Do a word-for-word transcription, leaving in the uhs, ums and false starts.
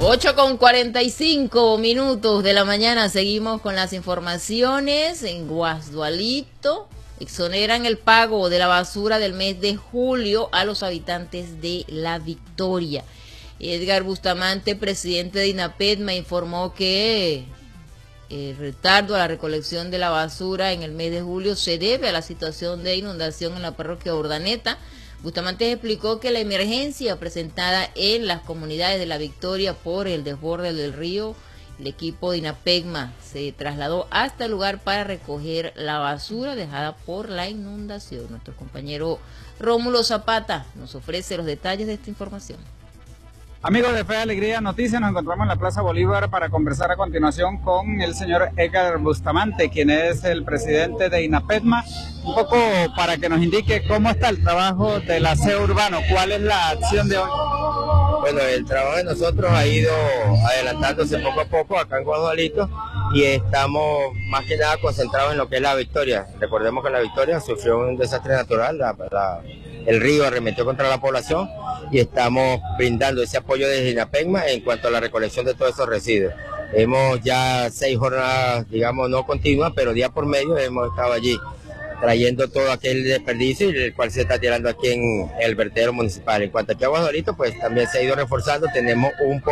ocho con cuarenta y cinco minutos de la mañana, seguimos con las informaciones. En Guasdualito exoneran el pago de la basura del mes de julio a los habitantes de La Victoria. Edgar Bustamante, presidente de INAPEDMA, informó que el retardo a la recolección de la basura en el mes de julio se debe a la situación de inundación en la parroquia Urdaneta. Bustamante explicó que la emergencia presentada en las comunidades de La Victoria por el desborde del río, el equipo de INAPEDMA se trasladó hasta el lugar para recoger la basura dejada por la inundación. Nuestro compañero Rómulo Zapata nos ofrece los detalles de esta información. Amigos de Fe y Alegría Noticias, nos encontramos en la Plaza Bolívar para conversar a continuación con el señor Edgar Bustamante, quien es el presidente de INAPEDMA, un poco para que nos indique cómo está el trabajo del aseo urbano, cuál es la acción de hoy. Bueno, el trabajo de nosotros ha ido adelantándose poco a poco acá en Guasdualito y estamos más que nada concentrados en lo que es La Victoria. Recordemos que La Victoria sufrió un desastre natural, la, la, el río arremetió contra la población y estamos brindando ese apoyo desde INAPEDMA en cuanto a la recolección de todos esos residuos. Hemos ya seis jornadas, digamos, no continuas, pero día por medio hemos estado allí trayendo todo aquel desperdicio y el cual se está tirando aquí en el vertedero municipal. En cuanto aquí a Guasdualito, pues también se ha ido reforzando, tenemos un